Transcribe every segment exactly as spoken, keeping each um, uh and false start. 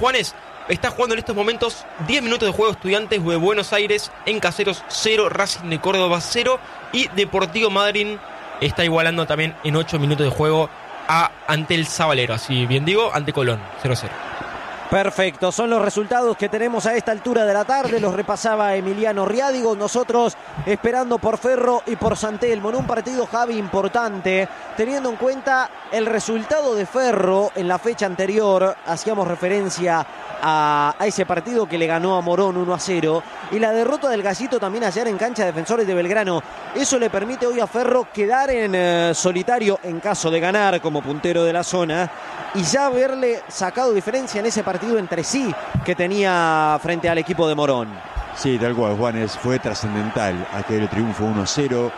Juanes, está jugando en estos momentos diez minutos de juego Estudiantes de Buenos Aires en Caseros cero, Racing de Córdoba cero y Deportivo Madryn está igualando también en ocho minutos de juego a, ante el Sabalero, así bien digo, ante Colón, cero cero. Perfecto, son los resultados que tenemos a esta altura de la tarde, los repasaba Emiliano Riadigo, nosotros esperando por Ferro y por San Telmo en un partido, Javi, importante, teniendo en cuenta el resultado de Ferro en la fecha anterior, hacíamos referencia a, a ese partido que le ganó a Morón uno a cero, y la derrota del Gallito también ayer en cancha de Defensores de Belgrano. Eso le permite hoy a Ferro quedar en eh, solitario en caso de ganar como puntero de la zona, y ya haberle sacado diferencia en ese partido entre sí que tenía frente al equipo de Morón. Sí, tal cual, Juanes, fue trascendental aquel triunfo uno a cero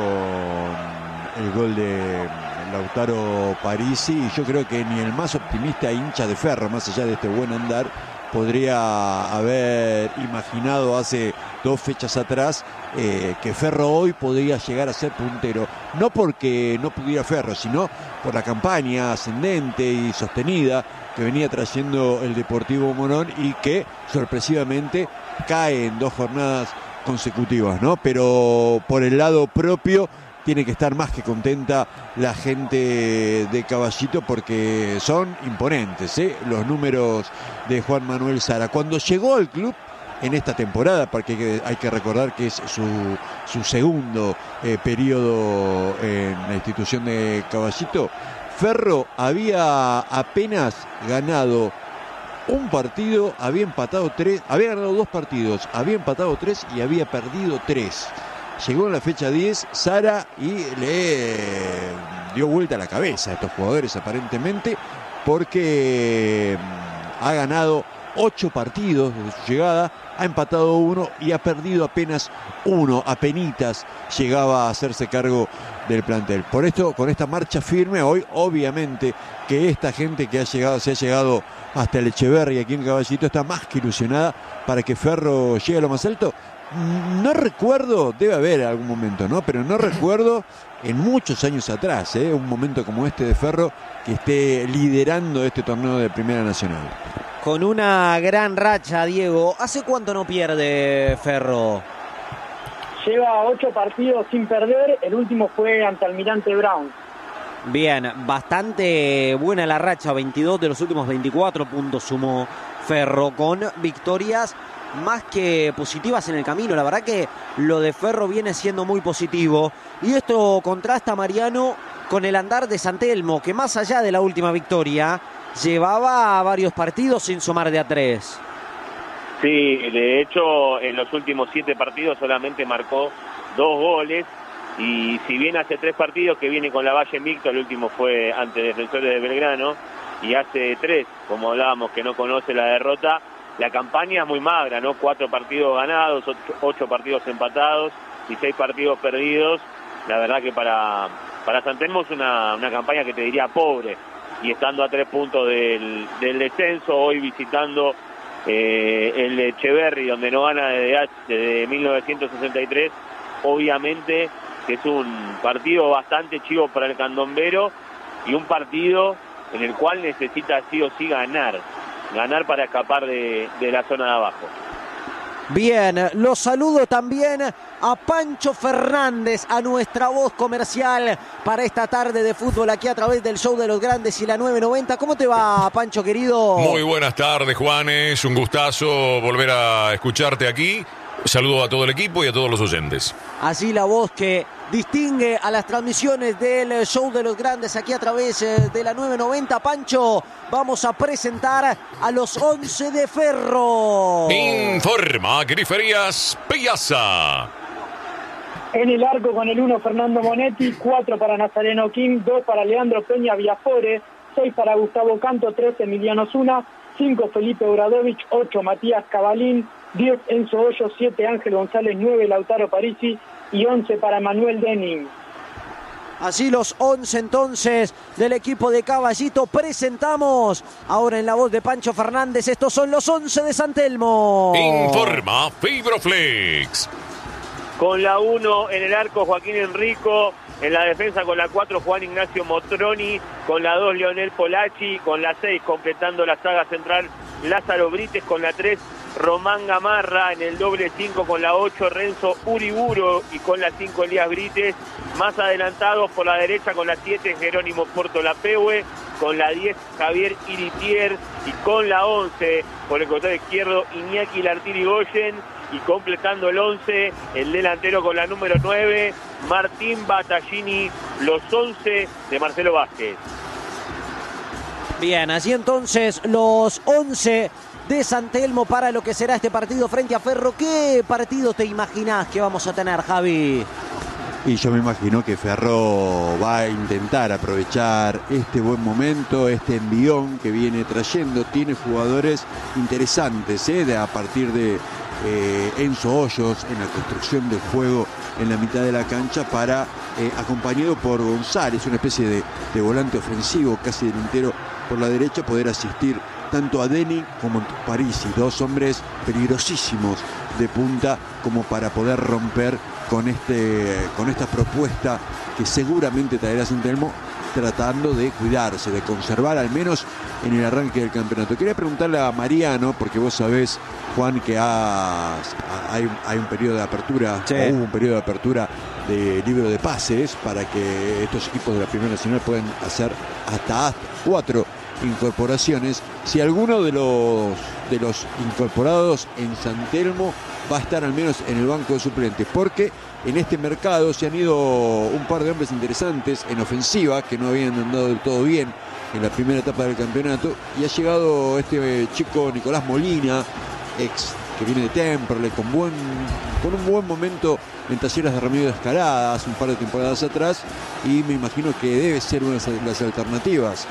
con el gol de Lautaro Parisi, y yo creo que ni el más optimista hincha de Ferro, más allá de este buen andar, podría haber imaginado hace dos fechas atrás eh, que Ferro hoy podría llegar a ser puntero, no porque no pudiera Ferro, sino por la campaña ascendente y sostenida que venía trayendo el Deportivo Morón y que sorpresivamente cae en dos jornadas consecutivas, ¿no? Pero por el lado propio tiene que estar más que contenta la gente de Caballito porque son imponentes, ¿eh? Los números de Juan Manuel Sara. Cuando llegó al club en esta temporada, porque hay que, hay que recordar que es su, su segundo eh, periodo en la institución de Caballito, Ferro había apenas ganado un partido, había empatado tres, había ganado dos partidos, había empatado tres y había perdido tres. Llegó en la fecha diez Sara y le dio vuelta a la cabeza a estos jugadores aparentemente, porque ha ganado ocho partidos desde su llegada, ha empatado uno y ha perdido apenas uno, apenitas llegaba a hacerse cargo del plantel. Por esto, con esta marcha firme, hoy obviamente que esta gente que ha llegado, se ha llegado hasta el Echeverri aquí en Caballito, está más que ilusionada para que Ferro llegue a lo más alto. No recuerdo, debe haber algún momento, ¿no? Pero no recuerdo en muchos años atrás, ¿eh? Un momento como este de Ferro que esté liderando este torneo de Primera Nacional. Con una gran racha, Diego. ¿Hace cuánto no pierde Ferro? Lleva ocho partidos sin perder, el último fue ante Almirante Brown. Bien, bastante buena la racha, veintidós de los últimos veinticuatro puntos sumó Ferro, con victorias más que positivas en el camino. La verdad que lo de Ferro viene siendo muy positivo, y esto contrasta, Mariano, con el andar de San Telmo, que más allá de la última victoria llevaba varios partidos sin sumar de a tres. Sí, de hecho en los últimos siete partidos solamente marcó dos goles, y si bien hace tres partidos que viene con la Valle invicto, el último fue ante Defensores de Belgrano, y hace tres, como hablábamos, que no conoce la derrota, la campaña es muy magra, ¿no? Cuatro partidos ganados, ocho, ocho partidos empatados y seis partidos perdidos. La verdad que para, para San Telmo es una, una campaña que te diría pobre, y estando a tres puntos del, del descenso, hoy visitando eh, el Echeverri, donde no gana desde, desde mil novecientos sesenta y tres, obviamente que es un partido bastante chivo para el candombero, y un partido en el cual necesita sí o sí ganar, ganar para escapar de, de la zona de abajo. Bien, los saludo también a Pancho Fernández, a nuestra voz comercial para esta tarde de fútbol aquí a través del Show de los Grandes y la nueve noventa. ¿Cómo te va, Pancho, querido? Muy buenas tardes, Juanes. Un gustazo volver a escucharte aquí. Saludo a todo el equipo y a todos los oyentes. Así la voz que distingue a las transmisiones del Show de los Grandes aquí a través de la nueve noventa. Pancho, vamos a presentar a los once de Ferro. Informa Griferías Piazza. En el arco con el uno Fernando Monetti, cuatro para Nazareno Kim, dos para Leandro Peña Viafore, seis para Gustavo Canto, tres Emiliano Zuna, cinco Felipe Obradovich, ocho Matías Cabalín, diez Enzo Hoyo, siete Ángel González, nueve Lautaro Parisi y once para Manuel Denning. Así los once entonces del equipo de Caballito. Presentamos ahora en la voz de Pancho Fernández, estos son los once de San Telmo. Informa Fibroflex. con la uno en el arco Joaquín Enrico, en la defensa con la cuatro Juan Ignacio Motroni, con la dos Leonel Polacci, con la seis completando la saga central Lázaro Brites, con la tres Román Gamarra, en el doble cinco con la ocho Renzo Uriburo y con la cinco Elías Brites, más adelantados por la derecha con la siete Jerónimo Portolapeue, con la diez Javier Iritier y con la once por el costado izquierdo Iñaki Lartiri-Goyen, y completando el once el delantero con la número nueve Martín Battaglini, los once de Marcelo Vázquez. Bien, así entonces los once de San Telmo para lo que será este partido frente a Ferro. ¿Qué partido te imaginás que vamos a tener, Javi? Y yo me imagino que Ferro va a intentar aprovechar este buen momento, este envión que viene trayendo. Tiene jugadores interesantes, ¿eh? de, a partir de eh, Enzo Hoyos en la construcción del juego en la mitad de la cancha, para eh, acompañado por González, una especie de, de volante ofensivo, casi delantero por la derecha, poder asistir tanto a Deni como a Parisi, dos hombres peligrosísimos de punta, como para poder romper con, este, con esta propuesta que seguramente traerá San Telmo, tratando de cuidarse, de conservar al menos en el arranque del campeonato. Quería preguntarle a Mariano, porque vos sabés, Juan, que ha, hay, hay un periodo de apertura, sí. o hubo un periodo de apertura de libro de pases para que estos equipos de la Primera Nacional puedan hacer hasta, hasta cuatro incorporaciones. Si alguno de los de los incorporados en San Telmo va a estar al menos en el banco de suplentes, porque en este mercado se han ido un par de hombres interesantes en ofensiva que no habían andado del todo bien en la primera etapa del campeonato, y ha llegado este chico Nicolás Molina, ex que viene de Temperley, con buen con un buen momento en Talleres de Ramiro de Escalada hace un par de temporadas atrás, y me imagino que debe ser una de las alternativas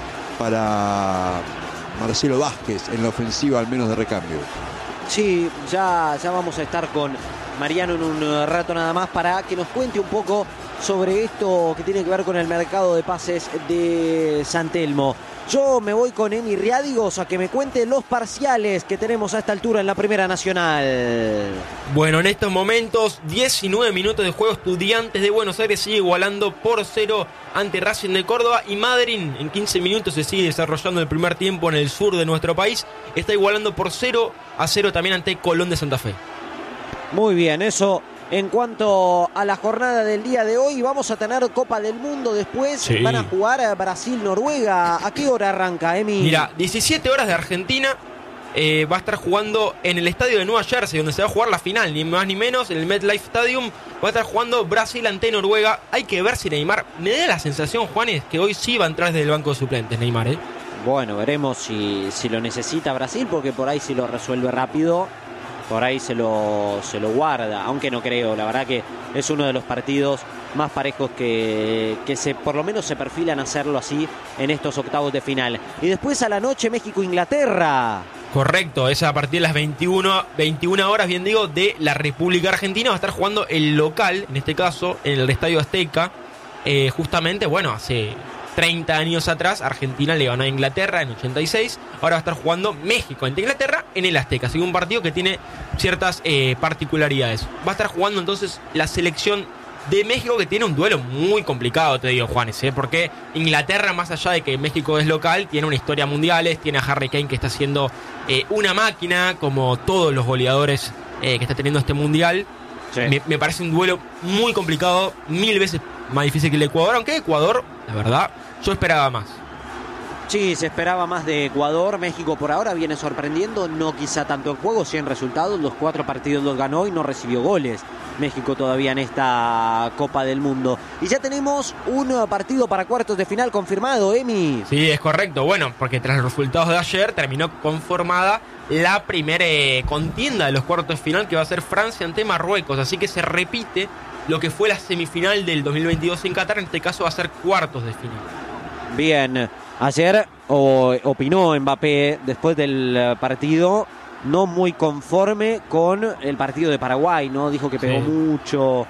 para Marcelo Vázquez en la ofensiva, al menos de recambio. Sí, ya, ya vamos a estar con Mariano en un rato nada más para que nos cuente un poco sobre esto que tiene que ver con el mercado de pases de San Telmo. Yo me voy con Emi Riádigos a que me cuente los parciales que tenemos a esta altura en la Primera Nacional. Bueno, en estos momentos, diecinueve minutos de juego. Estudiantes de Buenos Aires sigue igualando por cero ante Racing de Córdoba, y Madryn en quince minutos se sigue desarrollando el primer tiempo en el sur de nuestro país. Está igualando por cero a cero también ante Colón de Santa Fe. Muy bien, eso en cuanto a la jornada del día de hoy. Vamos a tener Copa del Mundo después. Sí. Van a jugar Brasil-Noruega. ¿A qué hora arranca, Emi? Mira, diecisiete horas de Argentina. Eh, va a estar jugando en el estadio de Nueva Jersey, donde se va a jugar la final, ni más ni menos, en el MetLife Stadium. Va a estar jugando Brasil ante Noruega. Hay que ver si Neymar, me da la sensación, Juanes, que hoy sí va a entrar desde el banco de suplentes Neymar, ¿eh? Bueno, veremos si, si lo necesita Brasil, porque por ahí si lo resuelve rápido, por ahí se lo, se lo guarda, aunque no creo. La verdad que es uno de los partidos más parejos que, que se, por lo menos se perfilan a hacerlo así en estos octavos de final. Y después a la noche México-Inglaterra. Correcto, es a partir de las veintiuna, veintiuna horas, bien digo, de la República Argentina. Va a estar jugando el local, en este caso, en el Estadio Azteca. Eh, justamente, bueno, hace treinta años atrás Argentina le ganó a Inglaterra en ochenta y seis. Ahora va a estar jugando México ante Inglaterra en el Azteca. Así que un partido que tiene ciertas eh, particularidades. Va a estar jugando entonces la selección de México, que tiene un duelo muy complicado, te digo, Juanes, ¿eh? Porque Inglaterra, más allá de que México es local, tiene una historia mundiales. Tiene a Harry Kane, que está siendo eh, una máquina, como todos los goleadores eh, que está teniendo este mundial. Sí. Me, me parece un duelo muy complicado, mil veces más difícil que el de Ecuador, aunque Ecuador, la verdad, yo esperaba más. Sí, se esperaba más de Ecuador. México por ahora viene sorprendiendo, no quizá tanto en juego, sí en resultados. Los cuatro partidos los ganó y no recibió goles México todavía en esta Copa del Mundo. Y ya tenemos un partido para cuartos de final confirmado, Emi. Sí, es correcto. Bueno, porque tras los resultados de ayer terminó conformada la primera eh, contienda de los cuartos de final, que va a ser Francia ante Marruecos. Así que se repite lo que fue la semifinal del dos mil veintidós en Qatar. En este caso va a ser cuartos de final. Bien, ayer o, opinó Mbappé después del partido, no muy conforme con el partido de Paraguay, ¿no? Dijo que pegó sí. mucho,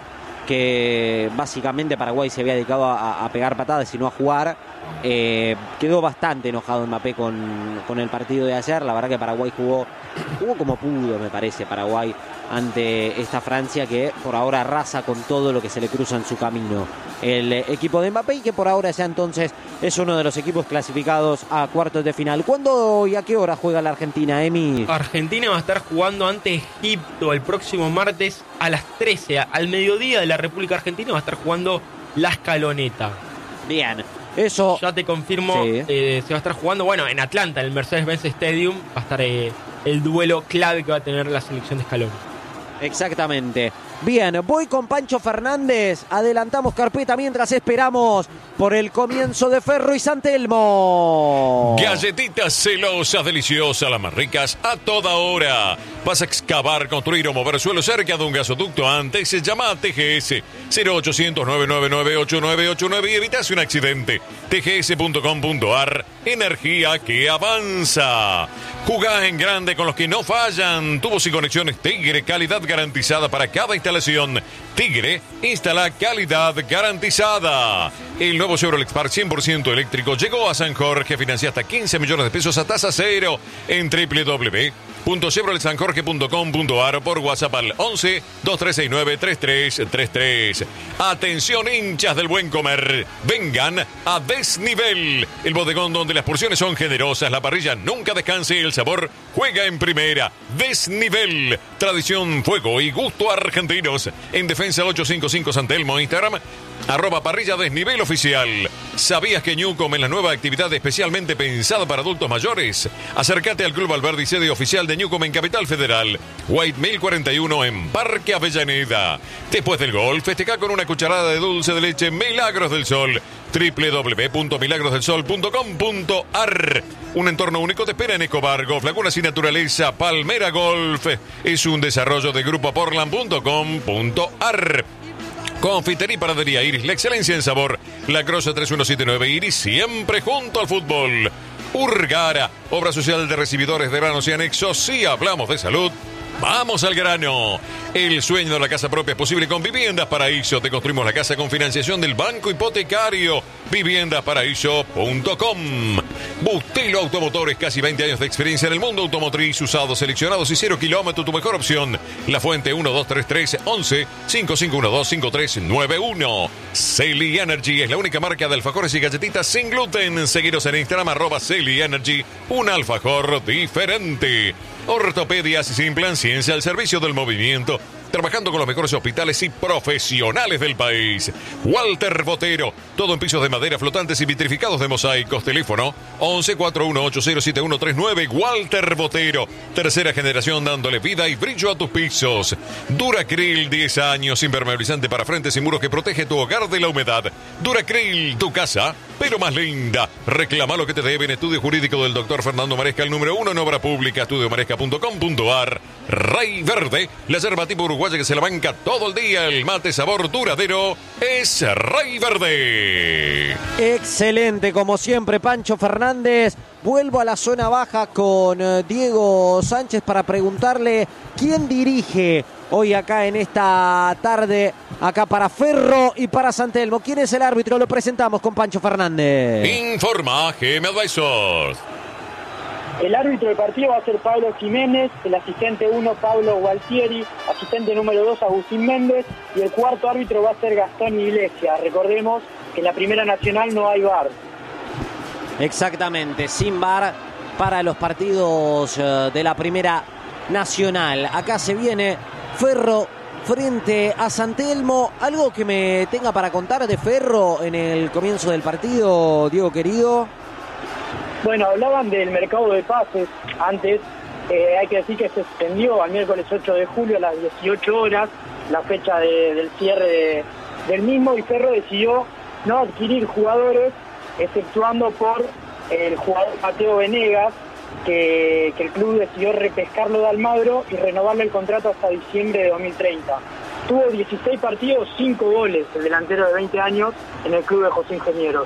que básicamente Paraguay se había dedicado a, a pegar patadas y no a jugar. Eh, quedó bastante enojado Mbappé con, con el partido de ayer. La verdad que Paraguay jugó, jugó como pudo, me parece, Paraguay ante esta Francia que por ahora arrasa con todo lo que se le cruza en su camino. El equipo de Mbappé, y que por ahora ya entonces es uno de los equipos clasificados a cuartos de final. ¿Cuándo y a qué hora juega la Argentina, Emi? Argentina va a estar jugando ante Egipto el próximo martes a las trece. Al mediodía de la República Argentina va a estar jugando la escaloneta. Bien, eso... Ya te confirmo, sí. eh, se va a estar jugando, bueno, en Atlanta, en el Mercedes-Benz Stadium, va a estar eh, el duelo clave que va a tener la selección de Scaloni. Exactamente. Bien, voy con Pancho Fernández. Adelantamos carpeta mientras esperamos por el comienzo de Ferro y San Telmo. Galletitas celosas, deliciosas, las más ricas a toda hora. Vas a excavar, construir o mover suelo cerca de un gasoducto antes. Se llama T G S cero ochocientos, nueve nueve nueve, ocho nueve ocho nueve y evitas un accidente. T G S punto com punto a r. Energía que avanza. Jugá en grande con los que no fallan. Tubos y conexiones Tigre, calidad garantizada para cada instalación. Tigre, instala calidad garantizada. El nuevo Chevrolet Spark cien por ciento eléctrico llegó a San Jorge. Financia hasta quince millones de pesos a tasa cero en doble u doble u doble u punto chevrolet san jorge punto com punto a r, por WhatsApp al once, dos tres seis nueve, tres tres tres tres. Atención, hinchas del buen comer. Vengan a Desnivel, el bodegón donde las porciones son generosas, la parrilla nunca descansa y el sabor juega en primera. Desnivel, tradición, fuego y gusto argentinos. En Defensa ochocientos cincuenta y cinco San Telmo, Instagram arroba parrilla Desnivel oficial. ¿Sabías que Newcom es la nueva actividad especialmente pensada para adultos mayores? Acércate al Club Alberdi, sede oficial de Newcom en Capital Federal. White mil cuarenta y uno en Parque Avellaneda. Después del gol, festeja con una cucharada de dulce de leche Milagros del Sol. doble u doble u doble u punto milagros del sol punto com punto a r. Un entorno único te espera en Escobar Golf, Lagunas y Naturaleza. Palmera Golf es un desarrollo de grupo portland punto com punto a r. Confitería y Panadería Iris, la excelencia en sabor. La Croce tres uno siete nueve Iris, siempre junto al fútbol. Urgara, obra social de recibidores de granos y anexos. Si hablamos de salud, vamos al grano. El sueño de la casa propia es posible con Viviendas Paraíso. Te construimos la casa con financiación del Banco Hipotecario. viviendas paraíso punto com. Bustelo Automotores, casi veinte años de experiencia en el mundo automotriz, usados, seleccionados y cero kilómetros, tu mejor opción. La Fuente uno dos tres tres, once, cinco cinco uno dos, cinco tres nueve uno. Celi Energy es la única marca de alfajores y galletitas sin gluten. Seguiros en Instagram, arroba Celi Energy, un alfajor diferente. Ortopedias y Sin Plan, ciencia al servicio del movimiento, trabajando con los mejores hospitales y profesionales del país. Walter Botero, todo en pisos de madera, flotantes y vitrificados de mosaicos. Teléfono once, cuatro uno ocho cero, siete uno tres nueve. Walter Botero, tercera generación dándole vida y brillo a tus pisos. Duracril, diez años, impermeabilizante para frentes y muros que protege tu hogar de la humedad. Duracril, tu casa, pero más linda. Reclama lo que te deben. Estudio jurídico del doctor Fernando Maresca, el número uno en obra pública. estudio maresca punto com punto a r. Rey Verde, la yerba tipo uruguaya que se la banca todo el día. El mate sabor duradero es Rey Verde. Excelente, como siempre, Pancho Fernández. Vuelvo a la zona baja con eh, Diego Sánchez para preguntarle quién dirige hoy acá en esta tarde, acá para Ferro y para San Telmo. ¿Quién es el árbitro? Lo presentamos con Pancho Fernández. Informa G M Advisors. El árbitro del partido va a ser Pablo Jiménez, el asistente uno Pablo Gualtieri, asistente número dos Agustín Méndez y el cuarto árbitro va a ser Gastón Iglesias. Recordemos que en la Primera Nacional no hay V A R. Exactamente, sin V A R para los partidos de la Primera Nacional. Acá se viene Ferro frente a San Telmo. ¿Algo que me tenga para contar de Ferro en el comienzo del partido, Diego querido? Bueno, hablaban del mercado de pases antes. Eh, hay que decir que se extendió al miércoles ocho de julio a las dieciocho horas, la fecha de, del cierre de, del mismo, y Ferro decidió no adquirir jugadores, exceptuando por el jugador Mateo Venegas, que, que el club decidió repescarlo de Almagro y renovarle el contrato hasta diciembre de dos mil treinta. Tuvo dieciséis partidos, cinco goles, el delantero de veinte años, en el club de José Ingenieros.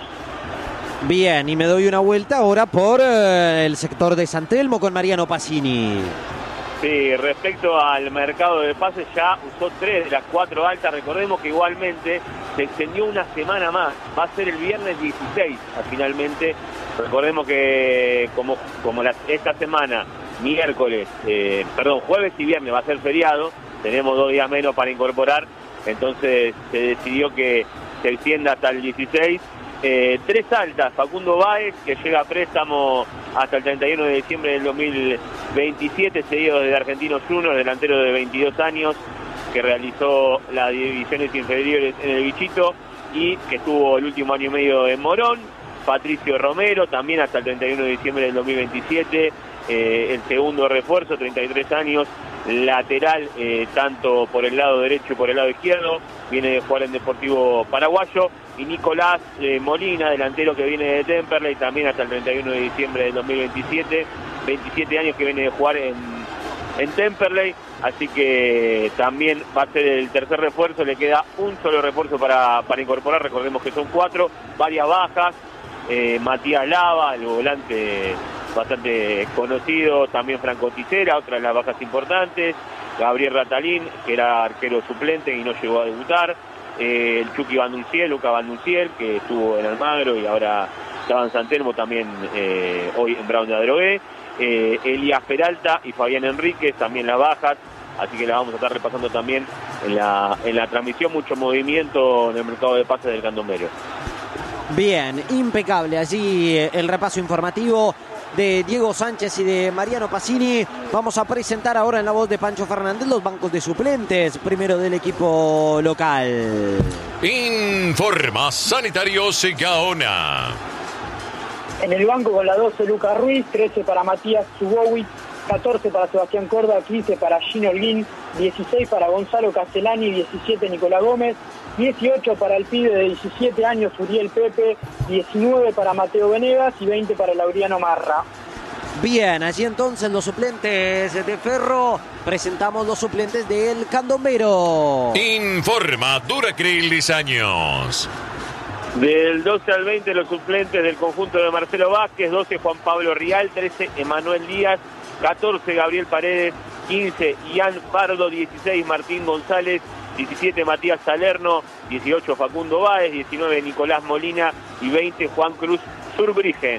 Bien, y me doy una vuelta ahora por eh, el sector de San Telmo con Mariano Pacini. Sí, respecto al mercado de pases, ya usó tres de las cuatro altas. Recordemos que igualmente se extendió una semana más. Va a ser el viernes dieciséis, finalmente. Recordemos que como, como la, esta semana, miércoles, eh, perdón, jueves y viernes va a ser feriado. tenemos dos días menos para incorporar, entonces se decidió que se extienda hasta el dieciséis. Eh, tres altas, Facundo Báez, que llega a préstamo hasta el treinta y uno de diciembre del dos mil veintisiete, seguido de Argentinos Juniors, delantero de veintidós años, que realizó las divisiones inferiores en el Bichito y que estuvo el último año y medio en Morón. Patricio Romero, también hasta el treinta y uno de diciembre del dos mil veintisiete, eh, el segundo refuerzo, treinta y tres años, lateral eh, tanto por el lado derecho y por el lado izquierdo, viene de jugar en Deportivo Paraguayo. Y Nicolás eh, Molina, delantero que viene de Temperley, también hasta el treinta y uno de diciembre del dos mil veintisiete, veintisiete años que viene de jugar en, en Temperley, así que también va a ser el tercer refuerzo, le queda un solo refuerzo para, para incorporar, recordemos que son cuatro, varias bajas, eh, Matías Lava, el volante bastante conocido, también Franco Ticera, otra de las bajas importantes, Gabriel Ratalín, que era arquero suplente y no llegó a debutar, Eh, el Chucky Bandunciel, Luca Bandunciel, que estuvo en Almagro y ahora estaba en San Telmo, también eh, hoy en Brown de Adrogué, eh, Elías Peralta y Fabián Enríquez, también las bajas, así que la vamos a estar repasando también en la, en la transmisión, mucho movimiento en el mercado de pases del Candombero. Bien, impecable allí el repaso informativo de Diego Sánchez y de Mariano Pacini. Vamos a presentar ahora en la voz de Pancho Fernández los bancos de suplentes, primero del equipo local. Informa Sanitarios Gaona. En el banco con la doce Lucas Ruiz, trece para Matías Zubowicz, catorce para Sebastián Córdoba, quince para Gino Holguín, dieciséis para Gonzalo Castellani, diecisiete Nicolás Gómez, dieciocho para el pibe de diecisiete años Uriel Pepe, diecinueve para Mateo Venegas y veinte para Laureano Marra. Bien, allí entonces los suplentes de Ferro. Presentamos los suplentes del Candombero. Informa Duracril Años. Del doce al veinte los suplentes del conjunto de Marcelo Vázquez, doce Juan Pablo Rial, trece Emanuel Díaz, catorce Gabriel Paredes, quince Ian Pardo, dieciséis Martín González, diecisiete Matías Salerno, dieciocho Facundo Báez, diecinueve Nicolás Molina y veinte Juan Cruz Surbrigen.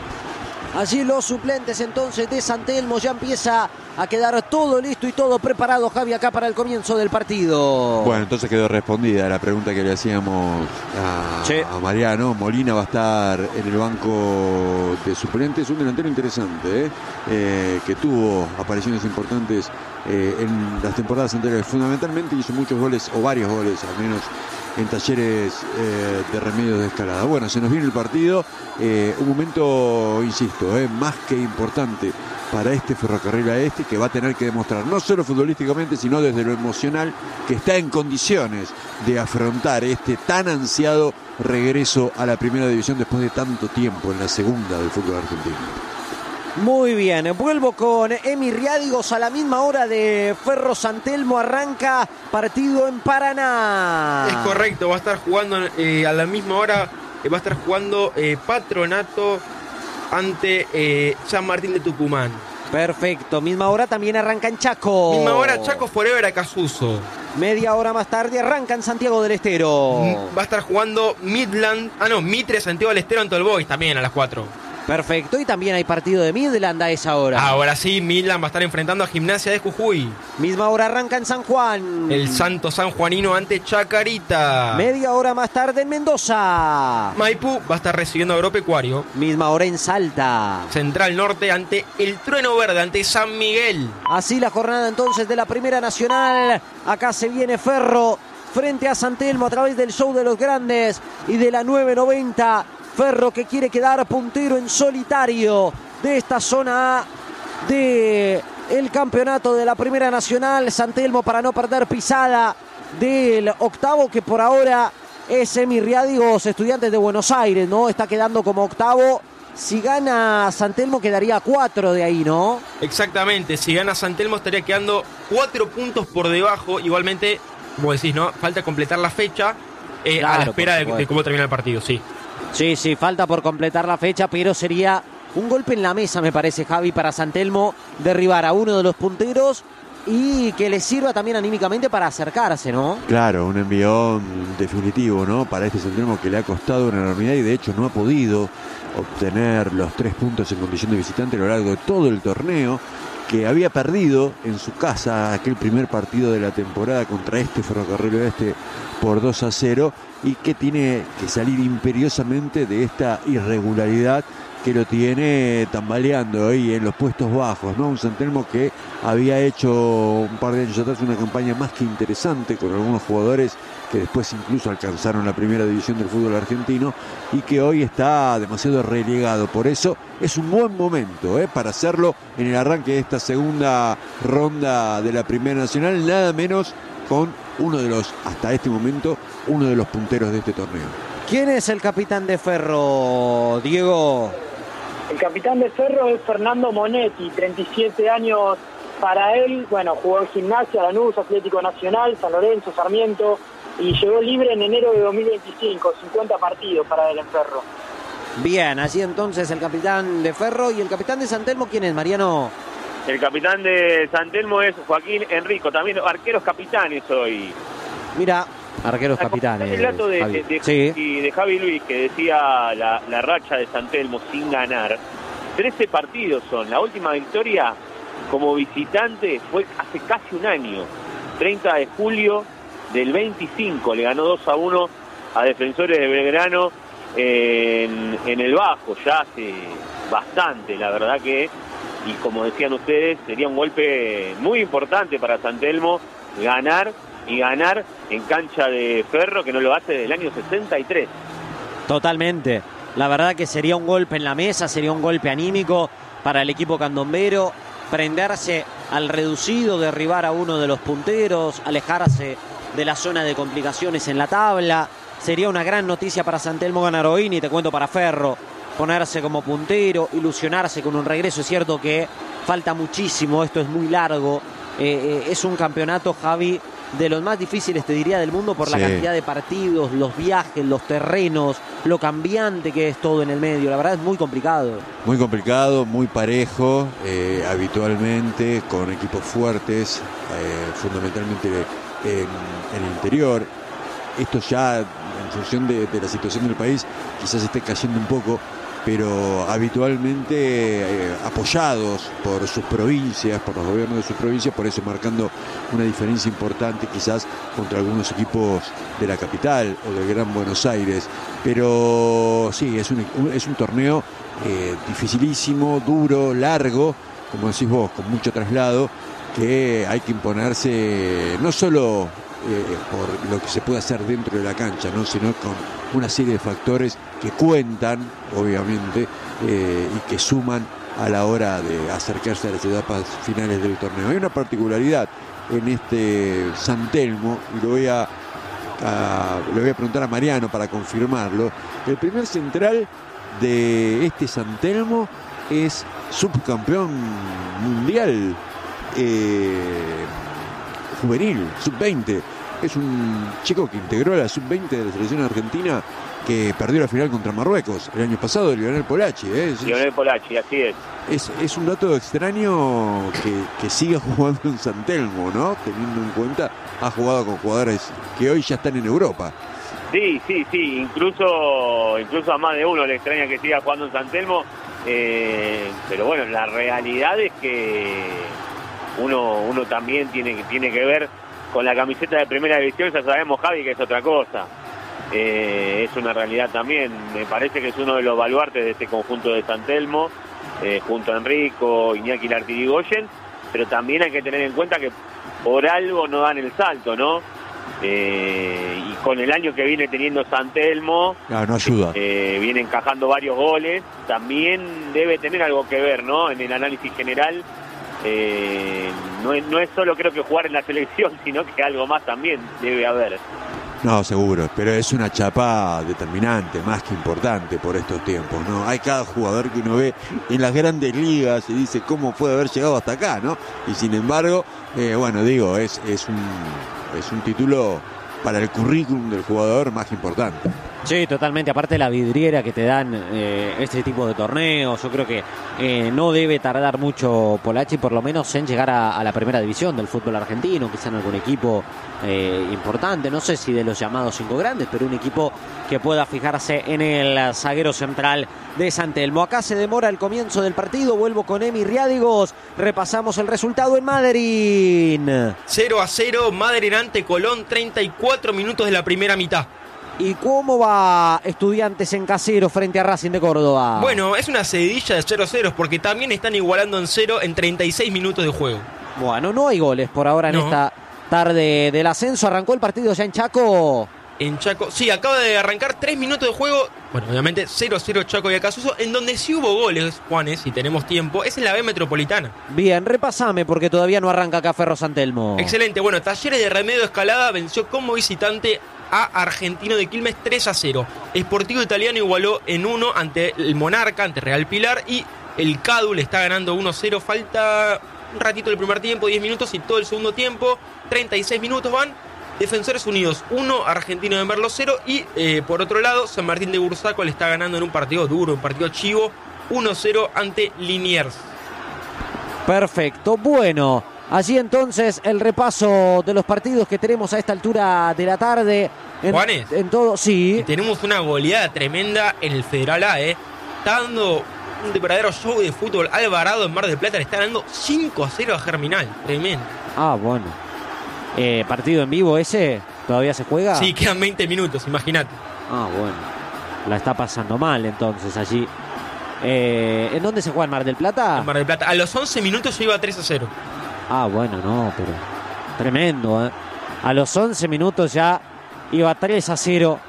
Allí los suplentes entonces de San Telmo, ya empieza a quedar todo listo y todo preparado, Javi, acá para el comienzo del partido. Bueno, entonces quedó respondida la pregunta que le hacíamos a, sí. a Mariano. Molina va a estar en el banco de suplentes, un delantero interesante, ¿eh? Eh, que tuvo apariciones importantes eh, en las temporadas anteriores. Fundamentalmente hizo muchos goles, o varios goles al menos, en Talleres eh, de Remedios de Escalada. Bueno, se nos viene el partido, eh, un momento, insisto, eh, más que importante para este Ferrocarril Oeste, que va a tener que demostrar, no solo futbolísticamente, sino desde lo emocional, que está en condiciones de afrontar este tan ansiado regreso a la primera división después de tanto tiempo en la segunda del fútbol argentino. Muy bien, vuelvo con Emi Riádigos a la misma hora de Ferro San Telmo, arranca partido en Paraná. Es correcto, va a estar jugando eh, a la misma hora, eh, va a estar jugando eh, Patronato ante eh, San Martín de Tucumán. Perfecto, misma hora también arranca en Chaco. Misma hora Chaco Forever Acasuso. Media hora más tarde arranca en Santiago del Estero. Va a estar jugando Midland, ah no, Mitre Santiago del Estero en Tolbois también a las cuatro. Perfecto, y también hay partido de Midland a esa hora. Ahora sí, Midland va a estar enfrentando a Gimnasia de Jujuy. Misma hora arranca en San Juan. El Santo San Juanino ante Chacarita. Media hora más tarde en Mendoza. Maipú va a estar recibiendo a Agropecuario. Misma hora en Salta. Central Norte ante el Trueno Verde, ante San Miguel. Así la jornada entonces de la Primera Nacional. Acá se viene Ferro frente a San Telmo a través del show de los grandes y de la nueve noventa. Ferro que quiere quedar puntero en solitario de esta zona A de el campeonato de la Primera Nacional. San Telmo para no perder pisada del octavo, que por ahora es Emi Riádigos, Estudiantes de Buenos Aires, ¿no? Está quedando como octavo. Si gana San Telmo quedaría cuatro de ahí, ¿no? Exactamente, si gana San Telmo estaría quedando cuatro puntos por debajo. Igualmente, como decís, ¿no? Falta completar la fecha eh, claro, a la espera de, de cómo termina el partido, sí. Sí, sí, falta por completar la fecha, pero sería un golpe en la mesa, me parece, Javi, para San Telmo, derribar a uno de los punteros y que le sirva también anímicamente para acercarse, ¿no? Claro, un envión definitivo, ¿no? Para este San Telmo, que le ha costado una enormidad y de hecho no ha podido obtener los tres puntos en condición de visitante a lo largo de todo el torneo. que había perdido en su casa aquel primer partido de la temporada contra este Ferrocarril Oeste por dos a cero y que tiene que salir imperiosamente de esta irregularidad que lo tiene tambaleando ahí en los puestos bajos, ¿no? Un San Telmo que había hecho un par de años atrás una campaña más que interesante con algunos jugadores que después incluso alcanzaron la primera división del fútbol argentino y que hoy está demasiado relegado. Por eso es un buen momento, ¿eh? para hacerlo en el arranque de esta segunda ronda de la Primera Nacional, nada menos con uno de los, hasta este momento, uno de los punteros de este torneo. ¿Quién es el capitán de Ferro, Diego? El capitán de Ferro es Fernando Monetti, treinta y siete años para él. Bueno, jugó en Gimnasia, Lanús, Atlético Nacional, San Lorenzo, Sarmiento y llegó libre en enero de dos mil veinticinco, cincuenta partidos para él en Ferro. Bien, así entonces el capitán de Ferro. ¿Y el capitán de San Telmo quién es, Mariano? El capitán de San Telmo es Joaquín Enrico, también arqueros capitanes hoy. Mira, arqueros capitanes. El dato de, de, de, sí. y de Javi Luis que decía la, la racha de San Telmo sin ganar. trece partidos son. La última victoria como visitante fue hace casi un año. treinta de julio del veinticinco. Le ganó dos a uno a Defensores de Belgrano en, en el Bajo. Ya hace bastante, la verdad que... Y como decían ustedes, sería un golpe muy importante para San Telmo ganar y ganar en cancha de Ferro, que no lo hace desde el año sesenta y tres. Totalmente. La verdad que sería un golpe en la mesa, sería un golpe anímico para el equipo candombero, prenderse al reducido, derribar a uno de los punteros, alejarse de la zona de complicaciones en la tabla. Sería una gran noticia para San Telmo ganar hoy, y te cuento para Ferro, ponerse como puntero, ilusionarse con un regreso. Es cierto que falta muchísimo, esto es muy largo, eh, eh, es un campeonato, Javi, de los más difíciles, te diría, del mundo por la sí. cantidad de partidos, los viajes, los terrenos, lo cambiante que es todo en el medio. La verdad es muy complicado. Muy complicado, muy parejo, eh, habitualmente, con equipos fuertes, eh, fundamentalmente en, en el interior. Esto ya, en función de, de la situación del país, quizás esté cayendo un poco, pero habitualmente eh, apoyados por sus provincias, por los gobiernos de sus provincias, por eso marcando una diferencia importante quizás contra algunos equipos de la capital o del Gran Buenos Aires. Pero sí, es un, es un torneo eh, dificilísimo, duro, largo, como decís vos, con mucho traslado, que hay que imponerse no solo eh, por lo que se puede hacer dentro de la cancha, ¿no? sino con una serie de factores que cuentan, obviamente, eh, y que suman a la hora de acercarse a las etapas finales del torneo. Hay una particularidad en este San Telmo, y lo voy a, a, le voy a preguntar a Mariano para confirmarlo. El primer central de este San Telmo es subcampeón mundial eh, juvenil, sub veinte. Es un chico que integró a la sub veinte de la selección argentina, que perdió la final contra Marruecos el año pasado, Lionel Polacci. ¿eh? Es, Lionel Polacci, así es. Es, es un dato extraño que, que siga jugando en San Telmo, ¿no? Teniendo en cuenta, ha jugado con jugadores que hoy ya están en Europa. Sí, sí, sí. Incluso, incluso a más de uno le extraña que siga jugando en San Telmo. Eh, pero bueno, la realidad es que uno, uno también tiene, tiene que ver con la camiseta de primera división. Ya sabemos, Javi, que es otra cosa. Eh, es una realidad también. Me parece que es uno de los baluartes de este conjunto de San Telmo, eh, junto a Enrico, Iñaki Lartirigoyen, pero también hay que tener en cuenta que por algo no dan el salto, ¿no? Eh, y con el año que viene teniendo San Telmo, ah, no ayuda. Eh, viene encajando varios goles, también debe tener algo que ver, ¿no? En el análisis general. Eh, no, es, no es solo creo que jugar en la selección, sino que algo más también debe haber. No, seguro, pero es una chapa determinante, más que importante por estos tiempos, ¿no? Hay cada jugador que uno ve en las grandes ligas y dice cómo puede haber llegado hasta acá, ¿no? Y sin embargo, eh, bueno, digo, es, es, un, es un título para el currículum del jugador más que importante. Sí, totalmente. Aparte de la vidriera que te dan eh, este tipo de torneos, yo creo que eh, no debe tardar mucho Polacchi, por lo menos en llegar a, a la primera división del fútbol argentino, quizá en algún equipo eh, importante, no sé si de los llamados cinco grandes, pero un equipo que pueda fijarse en el zaguero central de San Telmo. Acá se demora el comienzo del partido, vuelvo con Emi Riádigos, repasamos el resultado en Madrid. cero a cero, Madrid ante Colón, treinta y cuatro minutos de la primera mitad. ¿Y cómo va Estudiantes en Casero frente a Racing de Córdoba? Bueno, es una seguidilla de cero a cero porque también están igualando en cero en treinta y seis minutos de juego. Bueno, no hay goles por ahora en No. esta tarde del ascenso. Arrancó el partido ya en Chaco. En Chaco, sí, acaba de arrancar tres minutos de juego. Bueno, obviamente cero a cero Chaco y Acasuso. En donde sí hubo goles, Juanes, si tenemos tiempo, es en la B Metropolitana. Bien, repasame porque todavía no arranca acá Ferro San Telmo. Excelente, bueno, Talleres de Remedio Escalada venció como visitante a Argentino de Quilmes tres a cero. Sportivo Italiano igualó en uno ante el Monarca, ante Real Pilar. Y el Cadu le está ganando uno a cero. Falta un ratito del primer tiempo, diez minutos y todo el segundo tiempo. treinta y seis minutos van. Defensores Unidos uno, Argentino de Merlo cero. Y eh, por otro lado, San Martín de Bursaco le está ganando en un partido duro, un partido chivo, uno a cero ante Liniers. Perfecto, bueno, allí entonces el repaso de los partidos que tenemos a esta altura de la tarde. En, Juanes. en todo, sí. Y tenemos una goleada tremenda en el Federal A, ¿eh? Está dando un verdadero show de fútbol. Alvarado en Mar del Plata le está ganando cinco a cero a Germinal. Tremendo. Ah, bueno. Eh, ¿Partido en vivo ese? ¿Todavía se juega? Sí, quedan veinte minutos, imagínate. Ah, bueno. La está pasando mal entonces allí. Eh, ¿En dónde se juega en Mar del Plata? En Mar del Plata. A los once minutos ya iba tres a cero. Ah, bueno, no, pero tremendo, ¿eh? A los once minutos ya iba tres a cero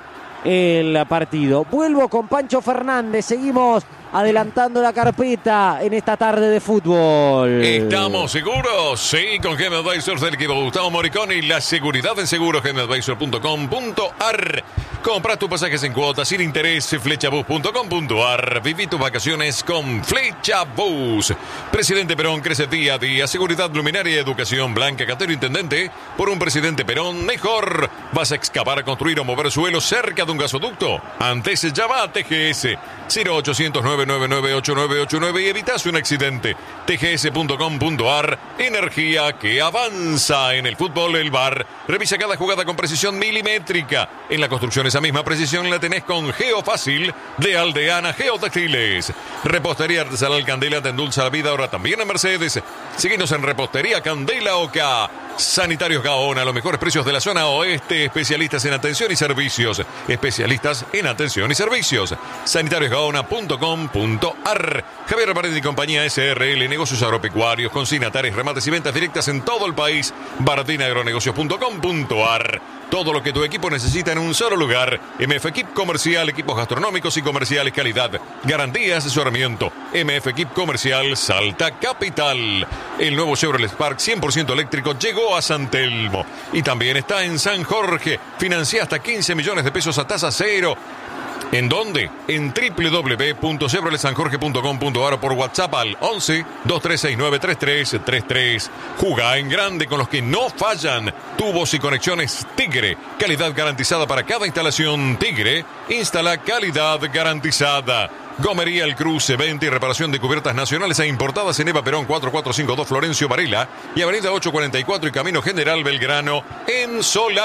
el partido. Vuelvo con Pancho Fernández. Seguimos adelantando la carpeta en esta tarde de fútbol. ¿Estamos seguros? Sí, con Gem Advisors del equipo Gustavo Moriconi y la seguridad en seguros, gem advisor punto com punto a r. Compra tus pasajes en cuotas sin interés, flechabus punto com punto a r. Viví tus vacaciones con Flechabus. Presidente Perón crece día a día. Seguridad, luminaria y educación. Blanca Catero, intendente. Por un presidente Perón mejor. ¿Vas a excavar, construir o mover suelo cerca de un gasoducto? Antes llama a T G S cero ochocientos nueve nueve nueve ocho nueve ocho nueve y evitas un accidente. T G S punto com punto a r. Energía que avanza. En el fútbol, el V A R revisa cada jugada con precisión milimétrica. En la construcción, esa misma precisión la tenés con Geofácil de Aldeana Geotextiles. Repostería Artesanal Candela te endulza la vida ahora también en Mercedes. Síguenos en Repostería Candela Oca. Sanitarios Gaona, los mejores precios de la zona oeste. Especialistas en atención y servicios. Especialistas en atención y servicios. Sanitarios Gaona punto com punto a r. Javier Paredes y compañía S R L, negocios agropecuarios, consignatarios, remates y ventas directas en todo el país. Bardina Agronegocios punto com punto a r. Todo lo que tu equipo necesita en un solo lugar. M F Equip Comercial, equipos gastronómicos y comerciales, calidad, garantía y asesoramiento. M F Equip Comercial, Salta Capital. El nuevo Chevrolet Spark cien por ciento eléctrico llegó a San Telmo. Y también está en San Jorge. Financia hasta quince millones de pesos a tasa cero. ¿En dónde? En doble u doble u doble u punto chevrolet san jorge punto com punto a r o por WhatsApp al once, dos tres seis nueve, tres tres tres tres. Juga en grande con los que no fallan. Tubos y conexiones Tigre. Calidad garantizada para cada instalación. Tigre instala calidad garantizada. Gomería El Cruce, venta y reparación de cubiertas nacionales e importadas en Eva Perón cuatro cuatro cinco dos Florencio Varela y Avenida ocho cuarenta y cuatro y Camino General Belgrano en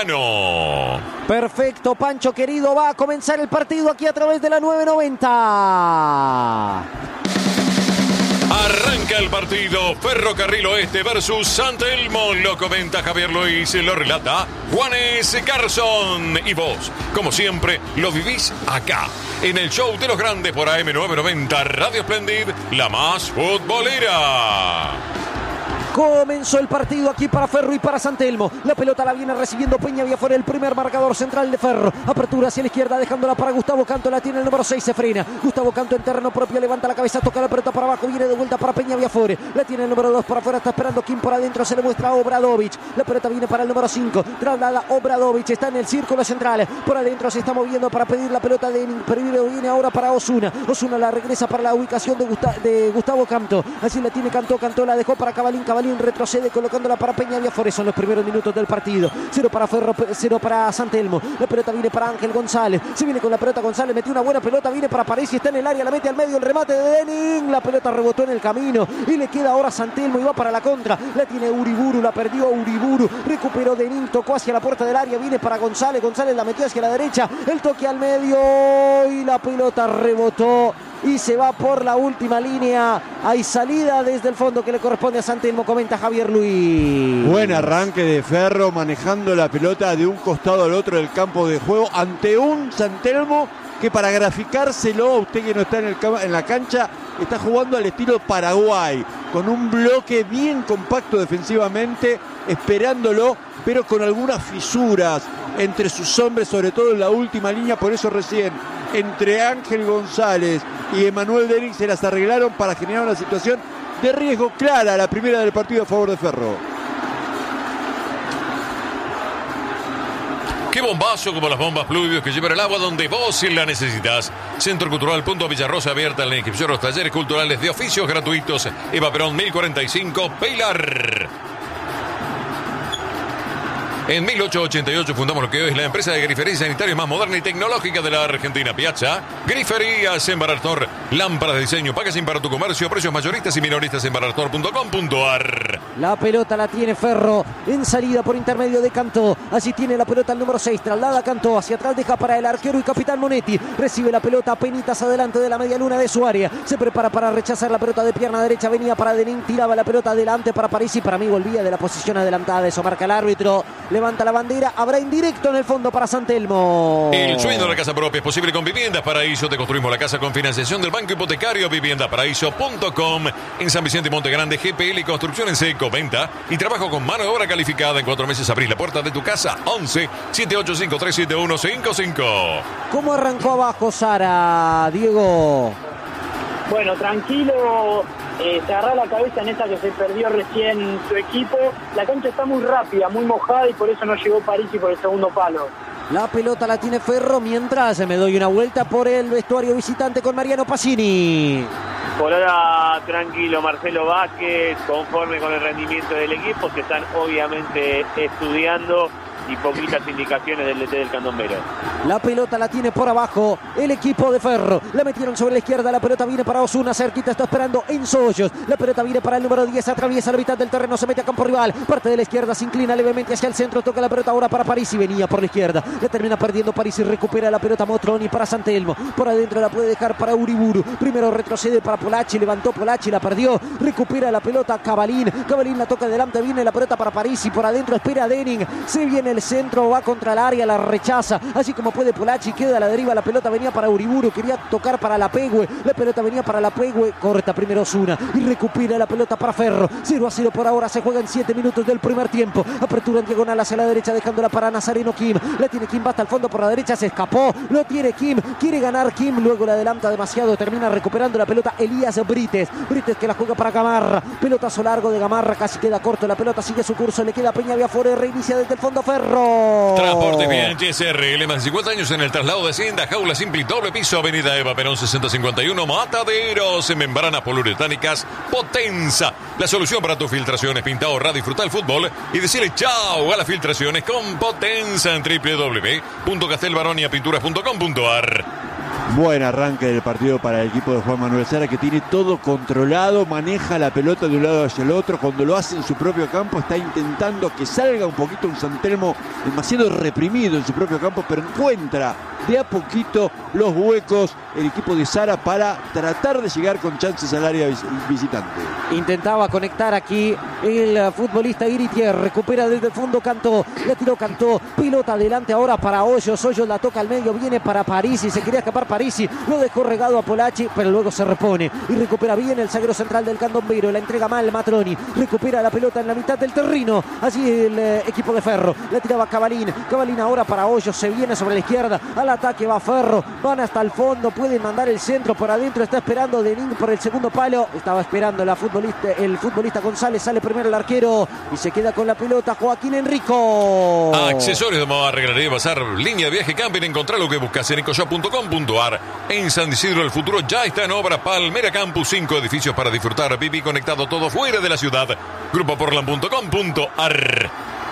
Solano. Perfecto, Pancho querido, va a comenzar el partido aquí a través de la nueve noventa. Arranca el partido. Ferrocarril Oeste versus San Telmo. Lo comenta Javier Luis, lo relata Juanes Garzón. Y vos, como siempre, lo vivís acá, en el show de los grandes por A M novecientos noventa Radio Splendid, la más futbolera. Comenzó el partido aquí para Ferro y para San Telmo. La pelota la viene recibiendo Peña Villafuera, el primer marcador central de Ferro. Apertura hacia la izquierda, dejándola para Gustavo Canto. La tiene el número seis, se frena. Gustavo Canto en terreno propio, levanta la cabeza, toca la pelota para abajo, viene de vuelta para Peña Villafuera. La tiene el número dos para afuera, está esperando Kim por adentro, se le muestra a Obradovic. La pelota viene para el número cinco, traslada Obradovic, está en el círculo central. Por adentro se está moviendo para pedir la pelota de Perdido, viene ahora para Osuna. Osuna la regresa para la ubicación de, Gusta, de Gustavo Canto. Así la tiene Canto, Canto la dejó para Cabalín, Cabalín Cavalín retrocede colocándola para Peña Viafore. Son los primeros minutos del partido. Cero para Ferro, cero para San Telmo. La pelota viene para Ángel González. Se viene con la pelota González. Metió una buena pelota. Viene para Parisi. Está en el área. La mete al medio. El remate de Denning. La pelota rebotó en el camino. Y le queda ahora San Telmo. Y va para la contra. La tiene Uriburu. La perdió Uriburu. Recuperó Denning. Tocó hacia la puerta del área. Viene para González. González la metió hacia la derecha. El toque al medio. Y la pelota rebotó. Y se va por la última línea. Hay salida desde el fondo que le corresponde a San Telmo, comenta Javier Luis. Buen arranque de Ferro, manejando la pelota de un costado al otro del campo de juego ante un San Telmo que, para graficárselo a usted que no está en, el, en la cancha, está jugando al estilo Paraguay, con un bloque bien compacto defensivamente, esperándolo, pero con algunas fisuras entre sus hombres, sobre todo en la última línea. Por eso recién entre Ángel González y Emanuel Denning se las arreglaron para generar una situación de riesgo clara, la primera del partido a favor de Ferro. ¡Qué bombazo! Como las bombas Pluvios que llevan el agua donde vos la necesitas. Centro Cultural Punto Villarrosa, abierta en la inscripción a los talleres culturales de oficios gratuitos. Eva Perón mil cuarenta y cinco, Pilar. En mil ochocientos ochenta y ocho fundamos lo que hoy es la empresa de grifería sanitaria más moderna y tecnológica de la Argentina. Piazza, Griferías en Barartor, lámparas de diseño, packaging para tu comercio, precios mayoristas y minoristas en barartor punto com punto ar. La pelota la tiene Ferro en salida por intermedio de Cantó. Así tiene la pelota el número seis, traslada Cantó hacia atrás, deja para el arquero y capitán Monetti. Recibe la pelota penitas adelante de la media luna de su área. Se prepara para rechazar la pelota de pierna derecha. Venía para Denning, tiraba la pelota adelante para Parisi. Para mí volvía de la posición adelantada. Eso marca el árbitro. Levanta la bandera, habrá indirecto en el fondo para San Telmo. El sueño de la casa propia es posible con Viviendas Paraíso. Te construimos la casa con financiación del Banco Hipotecario. vivienda paraíso punto com. En San Vicente y Monte Grande, G P L y Construcción en seco, venta y trabajo con mano de obra calificada. En cuatro meses abrís la puerta de tu casa. once, setenta y ocho cincuenta y tres setenta y uno cincuenta y cinco. ¿Cómo arrancó abajo Sara, Diego? Bueno, tranquilo, eh, se agarra la cabeza en esta que se perdió recién su equipo. La cancha está muy rápida, muy mojada y por eso no llegó Parisi por el segundo palo. La pelota la tiene Ferro mientras me doy una vuelta por el vestuario visitante con Mariano Pacini. Por ahora tranquilo Marcelo Vázquez, conforme con el rendimiento del equipo, que están obviamente estudiando y poquitas indicaciones del D T del Candombero. La pelota la tiene por abajo el equipo de Ferro. La metieron sobre la izquierda. La pelota viene para Osuna. Cerquita está esperando Enzo Hoyos. La pelota viene para el número diez. Atraviesa la mitad del terreno. Se mete a campo rival. Parte de la izquierda. Se inclina levemente hacia el centro. Toca la pelota ahora para Parisi. Venía por la izquierda. La termina perdiendo Parisi. Recupera la pelota Motroni para San Telmo. Por adentro la puede dejar para Uriburu. Primero retrocede para Polacci. Levantó Polacci. La perdió. Recupera la pelota Cavalín. Cavalín la toca delante. Viene la pelota para Parisi. Por adentro espera Denning. Se viene el centro. Va contra el área. La rechaza. Así como puede Polacci. Queda a la deriva. La pelota venía para Uriburu. Quería tocar para la Pegue. La pelota venía para la Pegue. Corta primero Osuna. Y recupera la pelota para Ferro. cero a cero por ahora. Se juega en siete minutos del primer tiempo. Apertura en diagonal hacia la derecha. Dejándola para Nazareno Kim. La tiene Kim. Va hasta el fondo por la derecha. Se escapó. Lo tiene Kim. Quiere ganar Kim. Luego la adelanta demasiado. Termina recuperando la pelota Elías Brites. Brites que la juega para Gamarra. Pelotazo largo de Gamarra. Casi queda corto. La pelota sigue su curso. Le queda Peña Viafore. Reinicia desde el fondo Ferro. Transporte bien, S R L, más de cincuenta años en el traslado de Hacienda, jaula simple y doble piso, avenida Eva Perón sesenta cincuenta y uno, Mataderos, en membranas poliuretánicas, Potenza, la solución para tus filtraciones. Pinta, ahorra, disfruta el fútbol y decirle chao a las filtraciones con Potenza en doble u doble u doble u punto castelbaronia pinturas punto com punto ar. Buen arranque del partido para el equipo de Juan Manuel Sara, que tiene todo controlado, maneja la pelota de un lado hacia el otro. Cuando lo hace en su propio campo está intentando que salga un poquito un San Telmo demasiado reprimido en su propio campo, pero encuentra de a poquito los huecos el equipo de Sara para tratar de llegar con chances al área visitante. Intentaba conectar aquí el futbolista Iritier. Recupera desde el fondo Cantó. Le tiró Cantó. Pilota adelante ahora para Hoyos. Hoyos la toca al medio. Viene para Parisi. Se quería escapar Parisi. Lo dejó regado a Polacci, pero luego se repone. Y recupera bien el zaguero central del Candombero. La entrega mal Matroni. Recupera la pelota en la mitad del terreno. Así el eh, equipo de Ferro. La tiraba Cavalín. Cavalín ahora para Hoyos. Se viene sobre la izquierda. A la ataque va Ferro, van hasta el fondo, pueden mandar el centro por adentro, está esperando Denín por el segundo palo, estaba esperando la futbolista, el futbolista González, sale primero el arquero y se queda con la pelota Joaquín Enrico. Accesorios de moda, arreglaría pasar, línea de viaje, camping, encontrar lo que buscas en ecoshop punto com punto ar. En San Isidro el futuro ya está en obra, Palmera Campus, cinco edificios para disfrutar, Pipi conectado todo fuera de la ciudad, grupo portland punto com punto ar.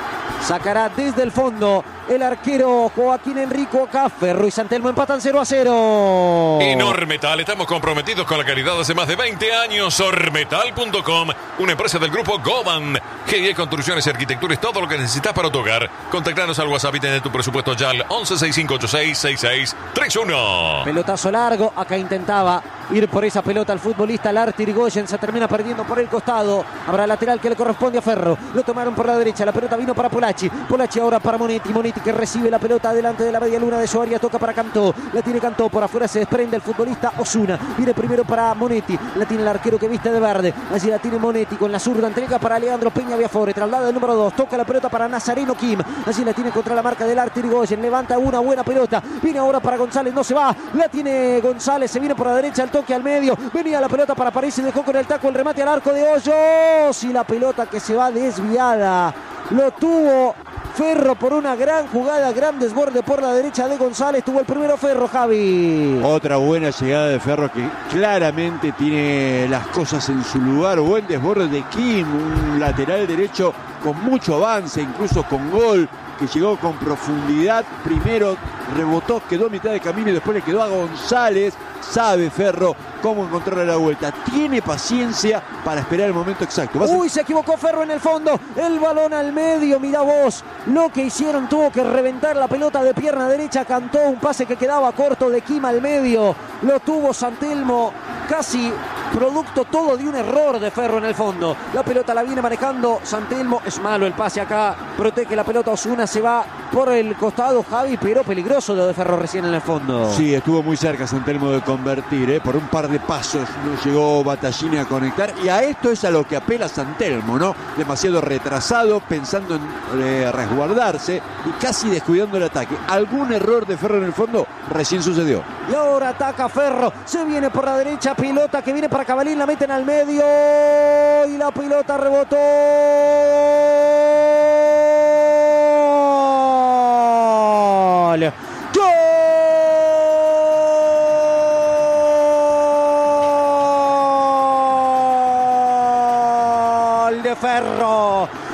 Sacará desde el fondo el arquero Joaquín Enrico. Acá Ferro y San Telmo empatan cero a cero. En Ormetal estamos comprometidos con la calidad hace más de veinte años. Ormetal punto com, una empresa del grupo Goban. G I E Construcciones y Arquitectura es todo lo que necesitas para tu hogar. Contactanos al WhatsApp y tener tu presupuesto ya al once sesenta y cinco ochenta y seis sesenta y seis treinta y uno. Pelotazo largo, acá intentaba ir por esa pelota el futbolista Larti Irigoyen, se termina perdiendo por el costado. Habrá lateral que le corresponde a Ferro. Lo tomaron por la derecha, la pelota vino para Polacci. Polacci ahora para Monetti. Monetti que recibe la pelota delante de la media luna de su área, toca para Cantó. La tiene Cantó, por afuera se desprende el futbolista Osuna. Viene primero para Monetti, la tiene el arquero que viste de verde. Allí la tiene Monetti con la zurda, entrega para Leandro Peña Viafore. Traslada el número dos, toca la pelota para Nazareno Kim. Allí la tiene contra la marca del Larti Irigoyen. Levanta una buena pelota. Viene ahora para González, no se va. La tiene González, se viene por la derecha, el toque al medio. Venía la pelota para París y dejó con el taco el remate al arco de Hoyos. Y la pelota que se va desviada. Lo tuvo Ferro por una gran jugada, gran desborde por la derecha de González. Tuvo el primero Ferro, Javi. Otra buena llegada de Ferro que claramente tiene las cosas en su lugar. Buen desborde de Kim, un lateral derecho con mucho avance, incluso con gol, que llegó con profundidad. Primero rebotó, quedó a mitad de camino y después le quedó a González. Sabe Ferro cómo encontrarle la vuelta. Tiene paciencia para esperar el momento exacto. Uy, se equivocó Ferro en el fondo. El balón al medio, mirá vos. Lo que hicieron, tuvo que reventar la pelota de pierna derecha. Cantó un pase que quedaba corto de Kim al medio. Lo tuvo San Telmo, casi producto todo de un error de Ferro en el fondo. La pelota la viene manejando San Telmo. Es malo el pase acá. Protege la pelota Osuna, se va por el costado, Javi, pero peligroso lo de Ferro recién en el fondo. Sí, estuvo muy cerca San Telmo de convertir, ¿eh? Por un par de pasos no llegó Battaglini a conectar. Y a esto es a lo que apela San Telmo, ¿no? Demasiado retrasado, pensando en eh, resguardarse y casi descuidando el ataque. Algún error de Ferro en el fondo recién sucedió. Y ahora ataca Ferro, se viene por la derecha, pelota que viene para Cavalín, la meten al medio y la pelota rebotó. ¡Gol! ¡Gol de Ferro!